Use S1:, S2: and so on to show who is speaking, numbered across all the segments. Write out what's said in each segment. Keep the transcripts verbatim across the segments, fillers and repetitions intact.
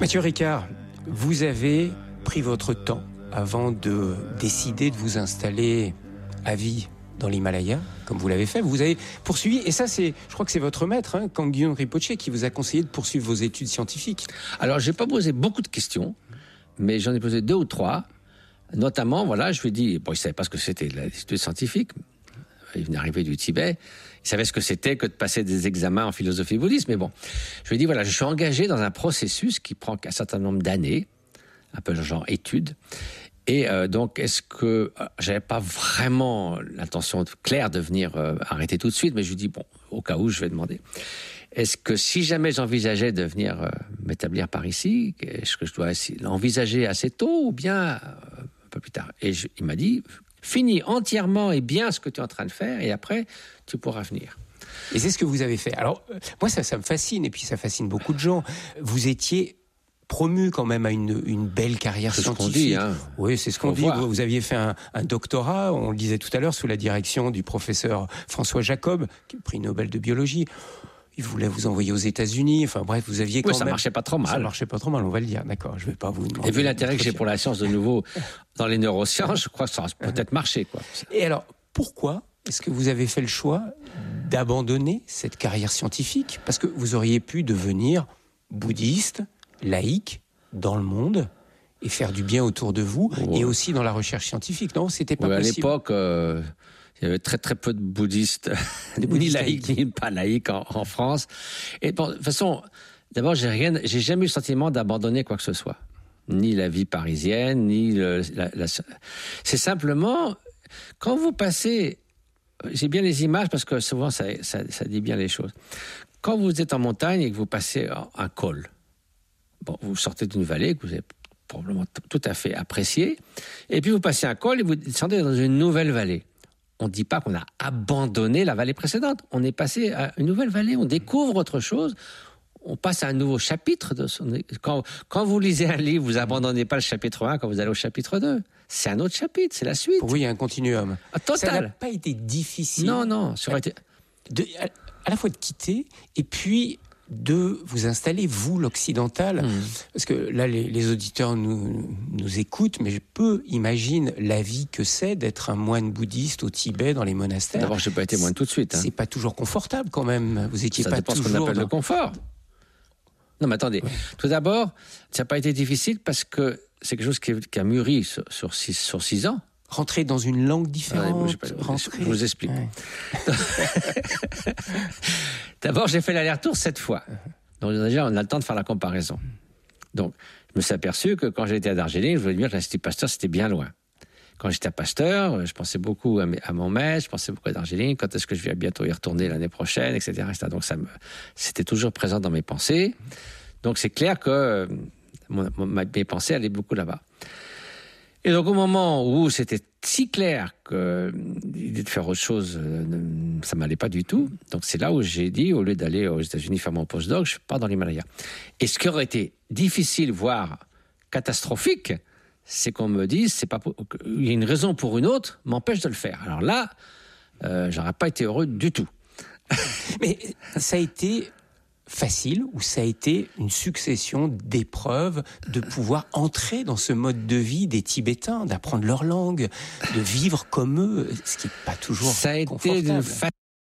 S1: Mathieu Ricard, vous avez pris votre temps avant de décider de vous installer à vie dans l'Himalaya, comme vous l'avez fait. Vous avez poursuivi, et ça, c'est, je crois que c'est votre maître, hein, Kanggyun Rinpoché, qui vous a conseillé de poursuivre vos études scientifiques.
S2: Alors, j'ai pas posé beaucoup de questions, mais j'en ai posé deux ou trois. Notamment, voilà, je lui ai dit, bon, il savait pas ce que c'était l'étude scientifique. Il venait d'arriver du Tibet. Il savait ce que c'était que de passer des examens en philosophie bouddhiste. Mais bon, je lui ai dit, voilà, je suis engagé dans un processus qui prend un certain nombre d'années, un peu genre études. Et euh, donc, est-ce que... Euh, j'avais pas vraiment l'intention claire de venir euh, arrêter tout de suite, mais je lui dis, bon, au cas où, je vais demander. Est-ce que si jamais j'envisageais de venir euh, m'établir par ici, est-ce que je dois l'envisager assez tôt ou bien euh, un peu plus tard? Et je, il m'a dit, finis entièrement et bien ce que tu es en train de faire, et après, tu pourras venir.
S1: Et c'est ce que vous avez fait. Alors, euh, moi, ça, ça me fascine, et puis ça fascine beaucoup de gens. Vous étiez promu quand même à une, une belle carrière
S2: c'est
S1: scientifique.
S2: Ce qu'on dit, hein.
S1: Oui, c'est ce qu'on dit. Vous, vous aviez fait un, un doctorat, on le disait tout à l'heure, sous la direction du professeur François Jacob, qui a pris le Nobel de biologie. Il voulait vous envoyer aux États-Unis. Enfin bref, vous aviez quand
S2: oui, ça
S1: même...
S2: marchait pas trop mal.
S1: Ça marchait pas trop mal, on va le dire. D'accord, je vais pas vous demander.
S2: Et vu l'intérêt que j'ai pour la science de nouveau dans les neurosciences, je crois que ça aurait peut-être marché, quoi.
S1: Et alors, pourquoi est-ce que vous avez fait le choix d'abandonner cette carrière scientifique? Parce que vous auriez pu devenir bouddhiste, laïque, dans le monde, et faire du bien autour de vous, ouais. Et aussi dans la recherche scientifique. Non, c'était pas
S2: ouais,
S1: possible.
S2: À l'époque, euh, il y avait très très peu de bouddhistes, de bouddhistes ni laïcs, ni pas laïcs en, en France. Et bon, de toute façon, d'abord, j'ai rien, j'ai jamais eu le sentiment d'abandonner quoi que ce soit, ni la vie parisienne, ni le, la, la... C'est simplement quand vous passez. J'ai bien les images parce que souvent ça, ça, ça dit bien les choses. Quand vous êtes en montagne et que vous passez un col. Bon, vous sortez d'une vallée que vous avez probablement t- tout à fait appréciée, et puis vous passez un col et vous descendez dans une nouvelle vallée. On ne dit pas qu'on a abandonné la vallée précédente. On est passé à une nouvelle vallée, on découvre autre chose, on passe à un nouveau chapitre. De son... quand, quand vous lisez un livre, vous n'abandonnez pas le chapitre un quand vous allez au chapitre deux. C'est un autre chapitre, c'est la suite.
S1: Oui, il y a un continuum.
S2: Ah, total.
S1: Ça n'a pas été difficile.
S2: Non, non. Ça aurait été...
S1: de, à, à la fois de quitter et puis... de vous installer, vous, l'occidental, mmh. parce que là, les, les auditeurs nous, nous écoutent, mais je peux imaginer la vie que c'est d'être un moine bouddhiste au Tibet, dans les monastères.
S2: D'abord, je n'ai pas été moine tout de suite. Hein.
S1: C'est pas toujours confortable, quand même. Vous étiez
S2: ça
S1: pas
S2: dépend
S1: toujours...
S2: ce qu'on appelle
S1: dans...
S2: le confort. Non, mais attendez. Ouais. Tout d'abord, ça n'a pas été difficile parce que c'est quelque chose qui, qui a mûri sur, sur, six, sur six ans.
S1: Rentrer dans une langue différente.
S2: Ouais, je, je, je vous explique. Ouais. D'abord, j'ai fait l'aller-retour sept fois. Donc déjà, on a le temps de faire la comparaison. Donc, je me suis aperçu que quand j'étais à Darjeeling, je voulais dire que l'Institut Pasteur, c'était bien loin. Quand j'étais à Pasteur, je pensais beaucoup à, mes, à mon maître, je pensais beaucoup à Darjeeling. Quand est-ce que je vais bientôt y retourner l'année prochaine, et cetera et cetera. Donc, ça me, c'était toujours présent dans mes pensées. Donc, c'est clair que mon, mon, mes pensées allaient beaucoup là-bas. Et donc, au moment où c'était si clair que l'idée de faire autre chose, ça m'allait pas du tout. Donc, c'est là où j'ai dit, au lieu d'aller aux États-Unis faire mon postdoc, je pars dans l'Himalaya. Et ce qui aurait été difficile, voire catastrophique, c'est qu'on me dise, c'est pas pour... il y a une raison pour une autre, m'empêche de le faire. Alors là, euh, j'aurais pas été heureux du tout.
S1: Mais ça a été... facile, ou ça a été une succession d'épreuves de pouvoir entrer dans ce mode de vie des Tibétains, d'apprendre leur langue, de vivre comme eux, ce qui n'est pas toujours
S2: ça a
S1: confortable.
S2: été d'une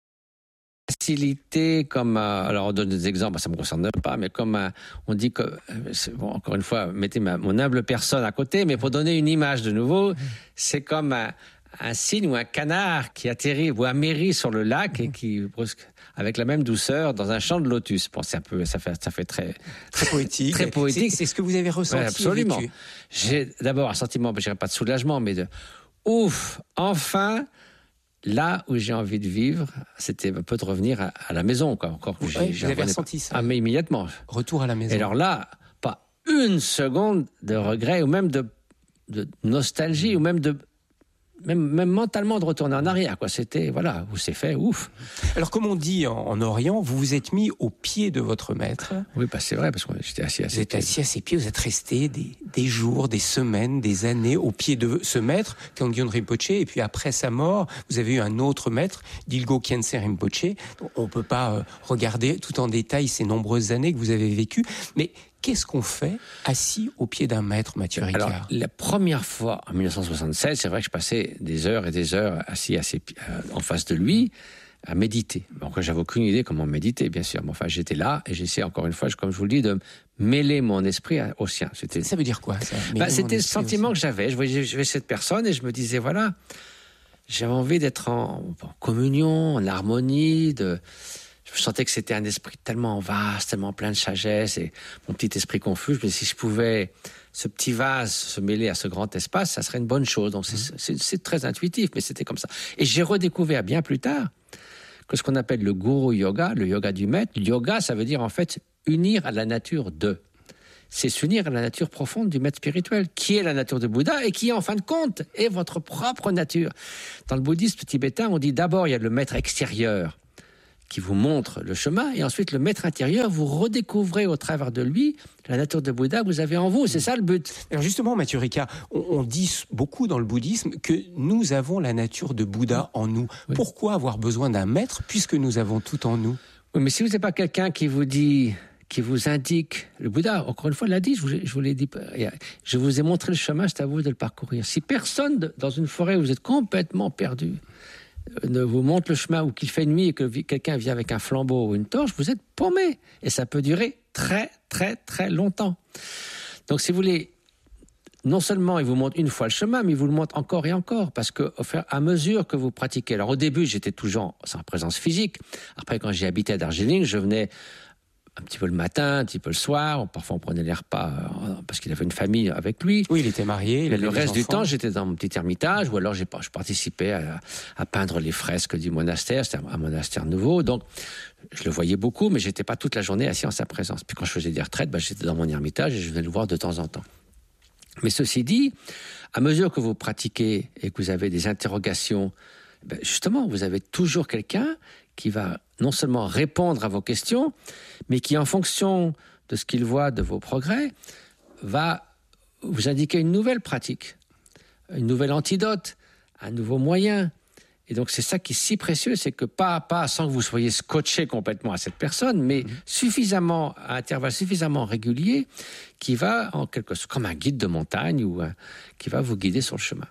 S2: facilité, comme euh, alors on donne des exemples, ça me concerne pas, mais comme euh, on dit que c'est, bon, encore une fois, mettez ma, mon humble personne à côté, mais pour donner une image de nouveau, c'est comme un, un cygne ou un canard qui atterrit ou amérit sur le lac et qui brusque avec la même douceur dans un champ de lotus. Bon, c'est un peu, ça fait, ça fait très,
S1: très poétique.
S2: Très poétique.
S1: C'est, c'est ce que vous avez ressenti.
S2: Ouais, absolument.
S1: Vécu.
S2: J'ai d'abord un sentiment, je dirais pas de soulagement, mais de ouf, enfin, là où j'ai envie de vivre, c'était un peu de revenir à, à la maison, quoi. Encore que
S1: ouais,
S2: j'ai,
S1: vous
S2: j'ai
S1: avez ressenti ça.
S2: Ah, mais immédiatement.
S1: Retour à la maison.
S2: Et alors là, pas une seconde de regret ou même de, de nostalgie ou même de Même, même mentalement de retourner en arrière, quoi. C'était, voilà, où c'est fait, ouf.
S1: Alors, comme on dit en, en Orient, vous vous êtes mis au pied de votre maître.
S2: Oui, bah, c'est vrai, parce que j'étais assis à ses pieds.
S1: Vous êtes assis à ses pieds, vous êtes resté des, des jours, des semaines, des années au pied de ce maître, Kanggyun Rinpoché, et puis après sa mort, vous avez eu un autre maître, Dilgo Khyentse Rinpoché. On ne peut pas regarder tout en détail ces nombreuses années que vous avez vécues, mais Qu'est-ce qu'on fait assis au pied d'un maître, Mathieu Ricard?
S2: Alors, la première fois, en dix-neuf cent soixante-seize, c'est vrai que je passais des heures et des heures assis à ses, euh, en face de lui, à méditer. Bon, j'avais aucune idée comment méditer, bien sûr. Mais enfin, j'étais là et j'essayais, encore une fois, comme je vous le dis, de mêler mon esprit au sien.
S1: C'était... Ça veut dire quoi, ça?
S2: Bah, c'était le sentiment que j'avais. Je voyais, je voyais cette personne et je me disais, voilà, j'avais envie d'être en, en communion, en harmonie, de... Je sentais que c'était un esprit tellement vaste, tellement plein de sagesse, et mon petit esprit confus, mais si je pouvais, ce petit vase, se mêler à ce grand espace, ça serait une bonne chose. Donc, c'est, mmh. c'est, c'est très intuitif, mais c'était comme ça. Et j'ai redécouvert bien plus tard que ce qu'on appelle le guru yoga, le yoga du maître, le yoga, ça veut dire en fait unir à la nature de. C'est s'unir à la nature profonde du maître spirituel, qui est la nature de Bouddha et qui, en fin de compte, est votre propre nature. Dans le bouddhisme tibétain, on dit d'abord, il y a le maître extérieur, qui vous montre le chemin, et ensuite le maître intérieur, vous redécouvrez au travers de lui la nature de Bouddha que vous avez en vous. C'est ça le but.
S1: Alors justement, Mathieu Ricard, on, on dit beaucoup dans le bouddhisme que nous avons la nature de Bouddha en nous. Oui. Pourquoi avoir besoin d'un maître puisque nous avons tout en nous?
S2: Oui, mais si vous n'avez pas quelqu'un qui vous dit, qui vous indique, le Bouddha, encore une fois, l'a dit, je vous, je vous l'ai dit, je vous ai montré le chemin, c'est à vous de le parcourir. Si personne, dans une forêt où vous êtes complètement perdu, ne vous montre le chemin, ou qu'il fait nuit et que quelqu'un vient avec un flambeau ou une torche, vous êtes paumé. Et ça peut durer très, très, très longtemps. Donc, si vous voulez, non seulement il vous montre une fois le chemin, mais il vous le montre encore et encore. Parce qu'à à mesure que vous pratiquez... Alors, au début, j'étais toujours sans présence physique. Après, quand j'ai habité à Darjeeling, je venais un petit peu le matin, un petit peu le soir. Parfois, on prenait les repas parce qu'il avait une famille avec lui.
S1: Oui, il était marié. Il
S2: Mais le reste du temps, j'étais dans mon petit ermitage, ou alors j'ai, je participais à, à peindre les fresques du monastère. C'était un monastère nouveau, donc je le voyais beaucoup, mais j'étais pas toute la journée assis en sa présence. Puis quand je faisais des retraites, ben, j'étais dans mon ermitage et je venais le voir de temps en temps. Mais ceci dit, à mesure que vous pratiquez et que vous avez des interrogations, ben justement, vous avez toujours quelqu'un qui va non seulement répondre à vos questions, mais qui, en fonction de ce qu'il voit de vos progrès, va vous indiquer une nouvelle pratique, une nouvelle antidote, un nouveau moyen. Et donc, c'est ça qui est si précieux, c'est que pas à pas, sans que vous soyez scotché complètement à cette personne, mais mmh. suffisamment, à intervalles suffisamment réguliers, qui va, en quelque sorte, comme un guide de montagne, ou un, qui va vous guider sur le chemin.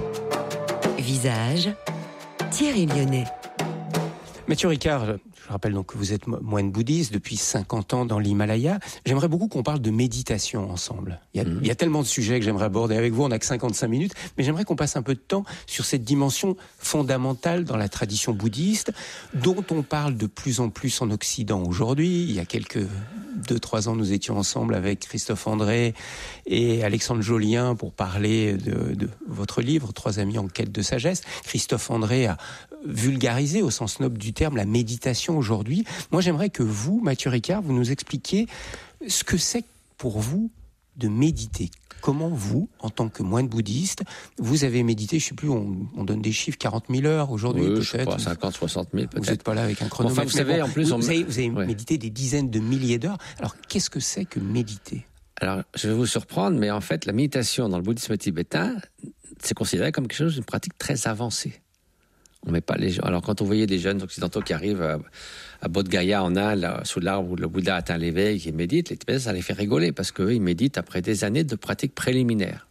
S3: Visage, Thierry Lyonnais.
S1: Mathieu Ricard, je rappelle donc que vous êtes moine bouddhiste depuis cinquante ans dans l'Himalaya. J'aimerais beaucoup qu'on parle de méditation ensemble. Il y a, mmh. il y a tellement de sujets que j'aimerais aborder avec vous. On n'a que cinquante-cinq minutes, mais j'aimerais qu'on passe un peu de temps sur cette dimension fondamentale dans la tradition bouddhiste, dont on parle de plus en plus en Occident aujourd'hui. Il y a quelques deux, trois ans, nous étions ensemble avec Christophe André et Alexandre Jolien pour parler de, de votre livre, Trois amis en quête de sagesse. Christophe André a vulgarisé, au sens noble du terme, la méditation aujourd'hui. Moi, j'aimerais que vous, Mathieu Ricard, vous nous expliquiez ce que c'est pour vous de méditer. Comment vous, en tant que moine bouddhiste, vous avez médité, je ne sais plus, on, on donne des chiffres, quarante mille heures aujourd'hui,
S2: oui,
S1: peut-être.
S2: Je sais pas, cinquante, soixante mille peut-être.
S1: Vous n'êtes pas là avec un chronomètre.
S2: Enfin, vous savez,
S1: bon,
S2: en plus...
S1: Vous,
S2: on...
S1: vous avez, vous avez
S2: ouais.
S1: médité des dizaines de milliers d'heures. Alors, qu'est-ce que c'est que méditer ?
S2: Alors, je vais vous surprendre, mais en fait, la méditation dans le bouddhisme tibétain, c'est considéré comme quelque chose d'une pratique très avancée. On met pas les gens. Alors, quand on voyait des jeunes occidentaux qui arrivent à, à Bodh Gaya en Inde, là, sous l'arbre où le Bouddha atteint l'éveil, qui méditent, les Tibétains, ça les fait rigoler parce qu'eux, ils méditent après des années de pratiques préliminaires.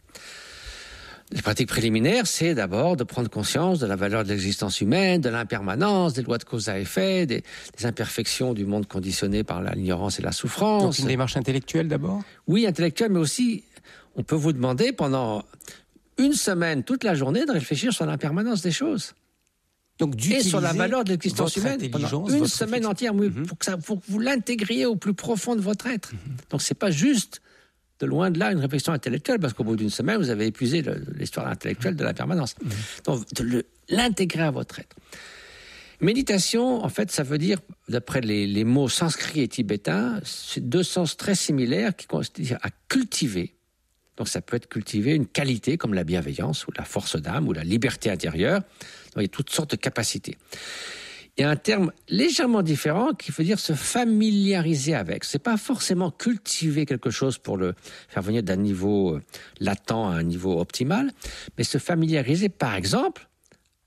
S2: Les pratiques préliminaires, c'est d'abord de prendre conscience de la valeur de l'existence humaine, de l'impermanence, des lois de cause à effet, des, des imperfections du monde conditionné par l'ignorance et la souffrance.
S1: Donc une démarche intellectuelle d'abord ?
S2: Oui, intellectuelle, mais aussi, on peut vous demander pendant une semaine, toute la journée, de réfléchir sur l'impermanence des choses.
S1: Donc,
S2: et sur la valeur de l'existence humaine pendant une semaine entière, oui,
S1: mmh.
S2: pour, que ça, pour que vous l'intégriez au plus profond de votre être.
S1: Mmh.
S2: Donc, c'est pas juste, de loin de là, une réflexion intellectuelle, parce qu'au bout d'une semaine, vous avez épuisé le, l'histoire intellectuelle de la permanence. Mmh. Donc, de le, l'intégrer à votre être. Méditation, en fait, ça veut dire, d'après les, les mots sanscrits et tibétains, c'est deux sens très similaires qui consistent à cultiver. Donc, ça peut être cultiver une qualité comme la bienveillance, ou la force d'âme, ou la liberté intérieure. Donc, il y a toutes sortes de capacités. Il y a un terme légèrement différent qui veut dire se familiariser avec. C'est pas forcément cultiver quelque chose pour le faire venir d'un niveau latent à un niveau optimal, mais se familiariser, par exemple,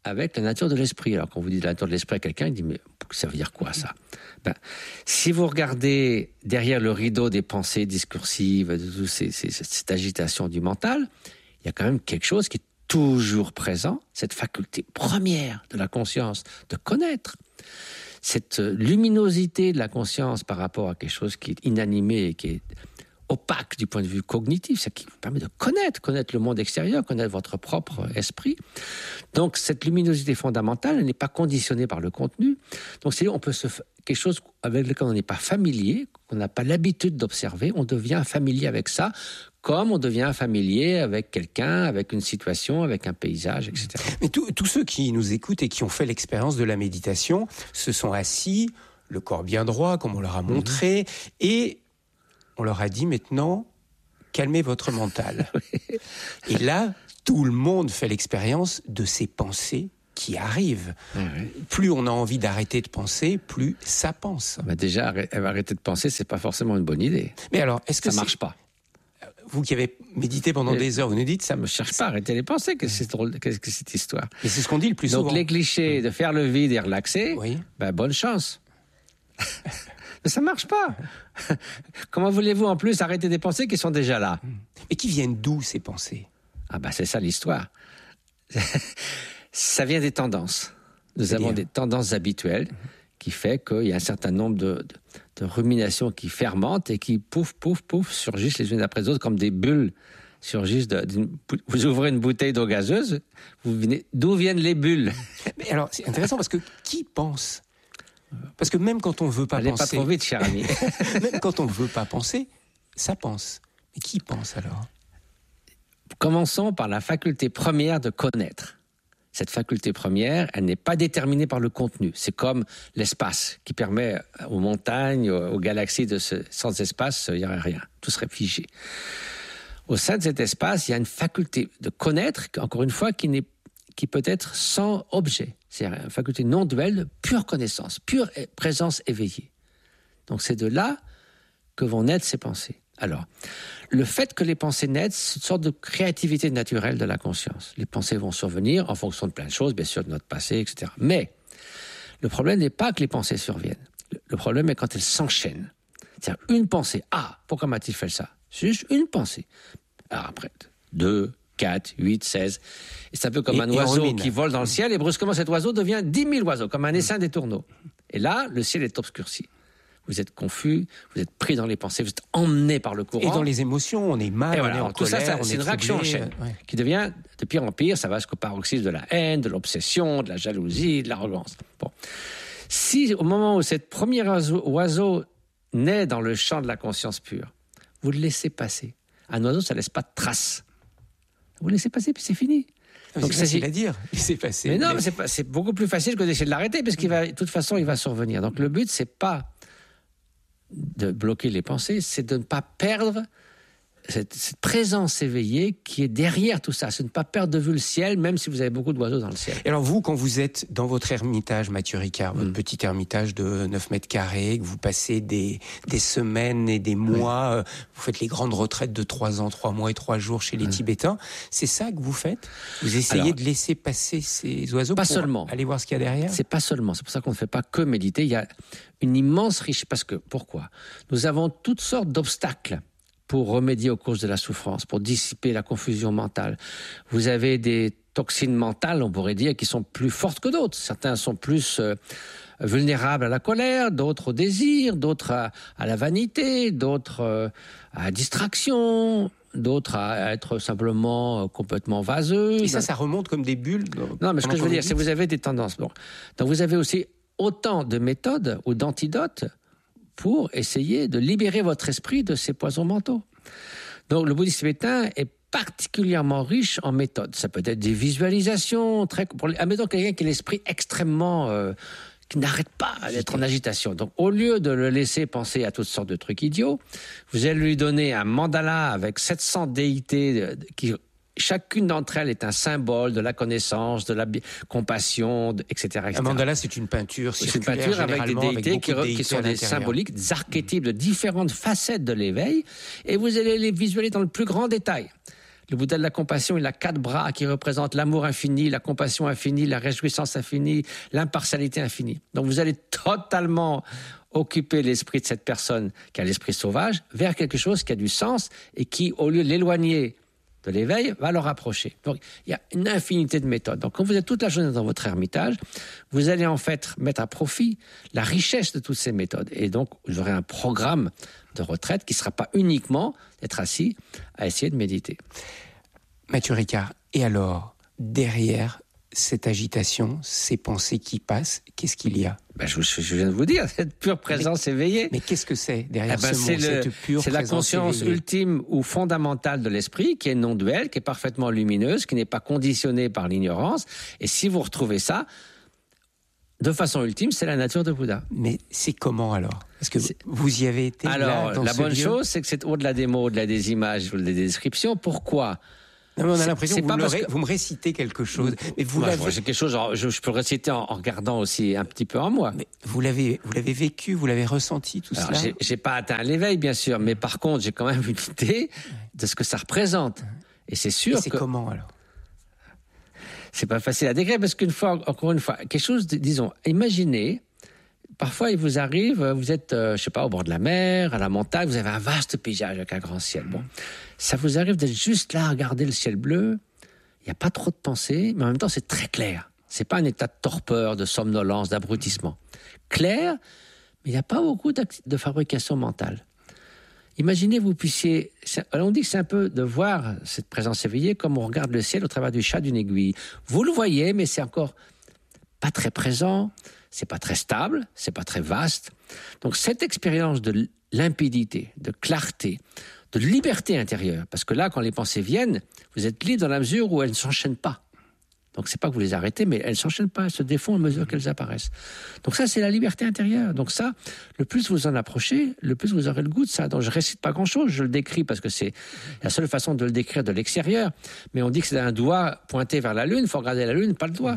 S2: avec la nature de l'esprit. Alors, quand vous dites la nature de l'esprit à quelqu'un, il dit, mais ça veut dire quoi, ça? Ben, si vous regardez derrière le rideau des pensées discursives, de tout ces, ces, cette agitation du mental, il y a quand même quelque chose qui est toujours présent, cette faculté première de la conscience de connaître, cette luminosité de la conscience par rapport à quelque chose qui est inanimé et qui est opaque du point de vue cognitif, c'est qui vous permet de connaître, connaître le monde extérieur, connaître votre propre esprit. Donc, cette luminosité fondamentale, elle n'est pas conditionnée par le contenu. Donc, c'est on peut se quelque chose avec lequel on n'est pas familier, qu'on n'a pas l'habitude d'observer, on devient familier avec ça, comme on devient familier avec quelqu'un, avec une situation, avec un paysage, et cetera.
S1: Mais tous ceux qui nous écoutent et qui ont fait l'expérience de la méditation se sont assis, le corps bien droit, comme on leur a montré, mmh. et on leur a dit maintenant, calmez votre mental. Et là, tout le monde fait l'expérience de ces pensées qui arrivent. Oui, oui. Plus on a envie d'arrêter de penser, plus ça pense.
S2: Bah déjà, arrêter de penser, c'est pas forcément une bonne idée.
S1: Mais alors, est-ce que
S2: ça marche pas?
S1: Vous qui avez médité pendant
S2: et
S1: des heures, vous nous dites ça.
S2: Ne me cherche pas à arrêter les pensées. Qu'est-ce que c'est drôle, qu'est-ce que cette histoire?
S1: Et c'est ce qu'on dit le plus
S2: Donc,
S1: souvent.
S2: Donc les clichés de faire le vide et relaxer,
S1: oui.
S2: ben bonne chance. Mais ça marche pas. Comment voulez-vous en plus arrêter des pensées qui sont déjà là?
S1: Et qui viennent d'où ces pensées?
S2: Ah ben c'est ça l'histoire. Ça vient des tendances. Nous C'est avons bien. des tendances habituelles qui fait qu'il y a un certain nombre de, de, de ruminations qui fermentent et qui pouf, pouf, pouf, surgissent les unes après les autres comme des bulles. Surgissent de, vous ouvrez une bouteille d'eau gazeuse, vous venez, d'où viennent les bulles?
S1: Mais alors c'est intéressant parce que qui pense? Parce que même quand on ne veut pas
S2: Allez
S1: penser...
S2: pas trop vite, cher ami.
S1: Même quand on ne veut pas penser, ça pense. Mais qui pense alors?
S2: Commençons par la faculté première de connaître. Cette faculté première, elle n'est pas déterminée par le contenu. C'est comme l'espace qui permet aux montagnes, aux galaxies, de se... sans espace, il n'y aurait rien. Tout serait figé. Au sein de cet espace, il y a une faculté de connaître, encore une fois, qui, n'est... qui peut être sans objet. C'est une faculté non duelle de pure connaissance, pure présence éveillée. Donc c'est de là que vont naître ces pensées. Alors, le fait que les pensées naissent, c'est une sorte de créativité naturelle de la conscience. Les pensées vont survenir en fonction de plein de choses, bien sûr, de notre passé, et cetera. Mais le problème n'est pas que les pensées surviennent. Le problème est quand elles s'enchaînent. C'est-à-dire une pensée. Ah, pourquoi m'a-t-il fait ça? C'est juste une pensée. Alors après, deux, quatre, huit, seize. Et c'est un peu comme et, un oiseau qui vole dans le ciel et brusquement cet oiseau devient dix mille oiseaux, comme un essaim des tourneaux. Et là, le ciel est obscurci. Vous êtes confus, vous êtes pris dans les pensées, vous êtes emmené par le courant.
S1: Et dans les émotions, on est mal,
S2: voilà,
S1: on est en
S2: tout
S1: colère,
S2: ça, ça
S1: on
S2: c'est
S1: est
S2: une réaction en chaîne
S1: ouais.
S2: qui devient de pire en pire, ça va jusqu'au paroxysme de la haine, de l'obsession, de la jalousie, de l'arrogance. Bon. Si au moment où cette première oiseau, oiseau naît dans le champ de la conscience pure, vous le laissez passer. Un oiseau, ça ne laisse pas de traces. Vous le laissez passer, puis c'est fini.
S1: Donc c'est facile à dire, il s'est passé.
S2: Mais non, mais c'est, pas, c'est beaucoup plus facile que d'essayer de l'arrêter, parce qu'il va, de toute façon, il va survenir. Donc le but, c'est pas de bloquer les pensées, c'est de ne pas perdre cette, cette présence éveillée qui est derrière tout ça. C'est de ne pas perdre de vue le ciel, même si vous avez beaucoup d'oiseaux dans le ciel.
S1: Et alors vous, quand vous êtes dans votre ermitage, Mathieu Ricard, votre mmh. petit ermitage de neuf mètres carrés, que vous passez des, des semaines et des mois, oui. euh, vous faites les grandes retraites de trois ans, trois mois et trois jours chez les mmh. Tibétains, c'est ça que vous faites? Vous essayez alors, de laisser passer ces oiseaux
S2: pas
S1: pour
S2: seulement.
S1: aller voir ce qu'il y a derrière?
S2: C'est pas seulement, c'est pour ça qu'on ne fait pas que méditer. Il y a une immense richesse, parce que, pourquoi? Nous avons toutes sortes d'obstacles pour remédier aux causes de la souffrance, pour dissiper la confusion mentale. Vous avez des toxines mentales, on pourrait dire, qui sont plus fortes que d'autres. Certains sont plus euh, vulnérables à la colère, d'autres au désir, d'autres à, à la vanité, d'autres euh, à la distraction, d'autres à être simplement euh, complètement vaseux.
S1: Et ça, ça remonte comme des bulles?
S2: Non, mais ce que je veux dire, c'est que vous avez des tendances. Bon. Donc vous avez aussi autant de méthodes ou d'antidotes pour essayer de libérer votre esprit de ces poisons mentaux. Donc, le bouddhisme tibétain est particulièrement riche en méthodes. Ça peut être des visualisations, très... Pour... admettons quelqu'un qui a l'esprit extrêmement... Euh, qui n'arrête pas d'être en agitation. Donc, au lieu de le laisser penser à toutes sortes de trucs idiots, vous allez lui donner un mandala avec sept cents déités qui... Chacune d'entre elles est un symbole de la connaissance, de la compassion, de, et cetera, et cetera.
S1: Un mandala, c'est une peinture circulaire,
S2: c'est une peinture avec des déités,
S1: avec
S2: qui,
S1: de déités
S2: qui sont des symboliques, des archétypes de différentes facettes de l'éveil, et vous allez les visualiser dans le plus grand détail. Le Bouddha de la compassion, il a quatre bras qui représentent l'amour infini, la compassion infinie, la réjouissance infinie, l'impartialité infinie. Donc vous allez totalement occuper l'esprit de cette personne qui a l'esprit sauvage vers quelque chose qui a du sens et qui, au lieu de l'éloigner de l'éveil, va le rapprocher. Donc il y a une infinité de méthodes. Donc quand vous êtes toute la journée dans votre ermitage, vous allez en fait mettre à profit la richesse de toutes ces méthodes. Et donc vous aurez un programme de retraite qui ne sera pas uniquement d'être assis à essayer de méditer.
S1: Mathieu Ricard, et alors, derrière cette agitation, ces pensées qui passent, qu'est-ce qu'il y a ?
S2: Ben, je, je viens de vous dire, cette pure présence
S1: mais,
S2: éveillée.
S1: Mais qu'est-ce que c'est derrière
S2: eh ben,
S1: ce mot,
S2: c'est le,
S1: cette pure
S2: c'est la
S1: présence
S2: conscience
S1: éveillée.
S2: ultime ou fondamentale de l'esprit, qui est non duelle, qui est parfaitement lumineuse, qui n'est pas conditionnée par l'ignorance. Et si vous retrouvez ça, de façon ultime, c'est la nature de Bouddha.
S1: Mais c'est comment alors ? Parce que
S2: c'est...
S1: vous y avez été
S2: Alors,
S1: là, dans
S2: la
S1: ce
S2: bonne
S1: lieu.
S2: chose, c'est que c'est au-delà des mots, au-delà des images, au-delà des descriptions. Pourquoi ?
S1: Non, mais on a
S2: C'est-
S1: l'impression
S2: c'est
S1: que
S2: pas
S1: vous,
S2: parce
S1: l'aurez-
S2: que-
S1: vous me récitez quelque chose. Mais vous
S2: Moi,
S1: l'avez,
S2: c'est quelque chose, genre, je, je peux le réciter en, en regardant aussi un petit peu en moi.
S1: mais vous l'avez, vous l'avez vécu, vous l'avez ressenti tout
S2: Alors,
S1: cela.
S2: j'ai, j'ai pas atteint l'éveil, bien sûr, mais par contre, j'ai quand même une idée de ce que ça représente. Et c'est
S1: Et
S2: sûr
S1: c'est
S2: que
S1: comment alors ?
S2: c'est pas facile à décrire parce qu'une fois, encore une fois, quelque chose, de, disons, imaginez, parfois il vous arrive, vous êtes, euh, je sais pas, au bord de la mer, à la montagne, vous avez un vaste paysage avec un grand ciel. Bon, ça vous arrive d'être juste là à regarder le ciel bleu, il n'y a pas trop de pensées, mais en même temps c'est très clair. C'est pas un état de torpeur, de somnolence, d'abrutissement. Clair, mais il n'y a pas beaucoup de fabrication mentale. Imaginez, vous puissiez... On dit que c'est un peu de voir cette présence éveillée comme on regarde le ciel au travers du chat d'une aiguille. Vous le voyez, mais c'est encore pas très présent, c'est pas très stable, c'est pas très vaste. Donc cette expérience de limpidité, de clarté, de liberté intérieure, parce que là, quand les pensées viennent, vous êtes libre dans la mesure où elles ne s'enchaînent pas. Donc c'est pas que vous les arrêtez, mais elles ne s'enchaînent pas, elles se défont à mesure qu'elles apparaissent. Donc ça, c'est la liberté intérieure. Donc ça, le plus vous en approchez, le plus vous aurez le goût de ça. Donc je récite pas grand-chose, je le décris parce que c'est la seule façon de le décrire de l'extérieur. Mais on dit que c'est un doigt pointé vers la lune, il faut regarder la lune, pas le doigt.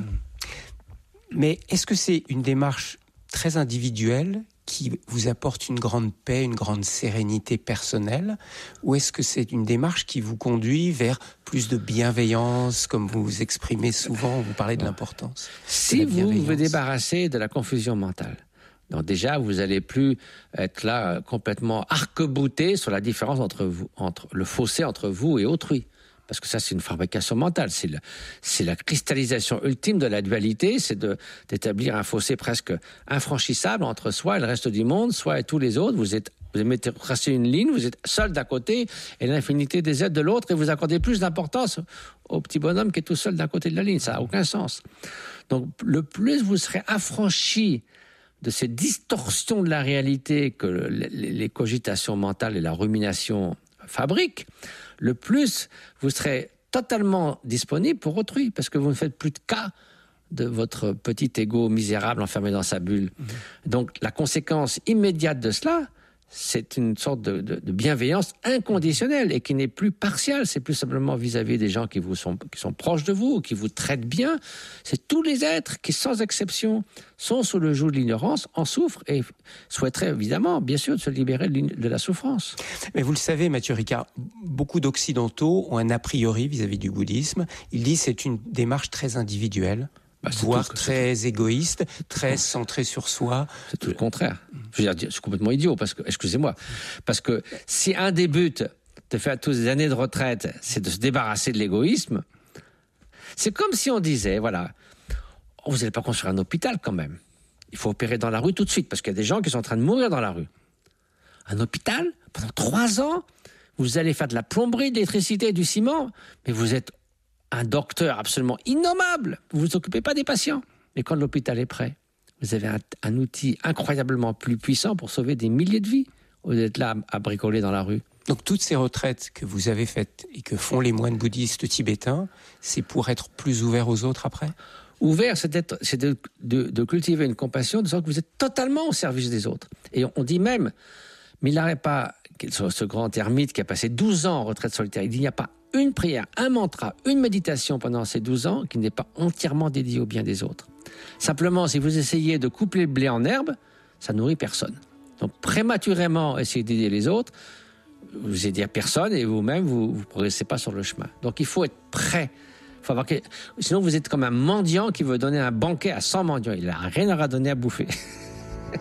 S1: Mais est-ce que c'est une démarche très individuelle qui vous apporte une grande paix, une grande sérénité personnelle, ou est-ce que c'est une démarche qui vous conduit vers plus de bienveillance, comme vous vous exprimez souvent, vous parlez de l'importance
S2: Si
S1: de la
S2: vous
S1: bienveillance.
S2: vous débarrassez de la confusion mentale, donc déjà, vous allez plus être là euh, complètement arc-bouté sur la différence entre vous, entre le fossé entre vous et autrui. Parce que ça, c'est une fabrication mentale. C'est, le, c'est la cristallisation ultime de la dualité, c'est de, d'établir un fossé presque infranchissable entre soi et le reste du monde, soi et tous les autres. Vous êtes, vous mettez tracé une ligne, vous êtes seul d'un côté et l'infinité des êtres de l'autre, et vous accordez plus d'importance au petit bonhomme qui est tout seul d'un côté de la ligne. Ça n'a aucun sens. Donc, le plus vous serez affranchi de ces distorsions de la réalité que les, les cogitations mentales et la rumination fabriquent, le plus vous serez totalement disponible pour autrui, parce que vous ne faites plus de cas de votre petit ego misérable enfermé dans sa bulle. Mmh. Donc la conséquence immédiate de cela, c'est une sorte de, de, de bienveillance inconditionnelle et qui n'est plus partielle, c'est plus simplement vis-à-vis des gens qui vous sont, qui sont proches de vous, qui vous traitent bien. C'est tous les êtres qui, sans exception, sont sous le joug de l'ignorance, en souffrent et souhaiteraient évidemment, bien sûr, de se libérer de la souffrance.
S1: Mais vous le savez, Mathieu Ricard, beaucoup d'occidentaux ont un a priori vis-à-vis du bouddhisme. Ils disent que c'est une démarche très individuelle. Bah, voire très c'est... égoïste, très centré sur soi.
S2: C'est tout le contraire. Je veux dire, c'est complètement idiot, parce que, excusez-moi, parce que si un des buts de faire toutes ces années de retraite, c'est de se débarrasser de l'égoïsme, c'est comme si on disait, voilà, oh, vous n'allez pas construire un hôpital quand même. Il faut opérer dans la rue tout de suite, parce qu'il y a des gens qui sont en train de mourir dans la rue. Un hôpital, pendant trois ans, vous allez faire de la plomberie, de l'électricité, du ciment, mais vous êtes un docteur absolument innommable. Vous ne vous occupez pas des patients. Mais quand l'hôpital est prêt, vous avez un, un outil incroyablement plus puissant pour sauver des milliers de vies au lieu d'être là à bricoler dans la rue.
S1: Donc toutes ces retraites que vous avez faites et que font les moines bouddhistes tibétains, c'est pour être plus ouverts aux autres après ?
S2: Ouvert, c'est, d'être, c'est de, de, de cultiver une compassion de sorte que vous êtes totalement au service des autres. Et on, on dit même, mais il n'arrête pas, ce grand ermite qui a passé douze ans en retraite solitaire, il dit il n'y a pas une prière, un mantra, une méditation pendant ces douze ans qui n'est pas entièrement dédiée au bien des autres. Simplement, si vous essayez de couper le blé en herbe, ça nourrit personne. Donc prématurément, essayez d'aider les autres, vous aidez personne et vous-même, vous ne progressez pas sur le chemin. Donc, il faut être prêt. Faut avoir que... Sinon, vous êtes comme un mendiant qui veut donner un banquet à cent mendiants. Il n'a rien à donner à bouffer.